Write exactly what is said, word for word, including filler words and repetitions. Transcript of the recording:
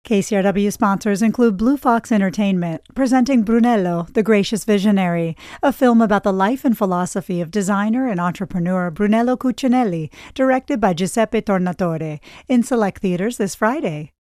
K C R W sponsors include Blue Fox Entertainment, presenting Brunello, the Gracious Visionary, a film about the life and philosophy of designer and entrepreneur Brunello Cucinelli, directed by Giuseppe Tornatore, in select theaters this Friday.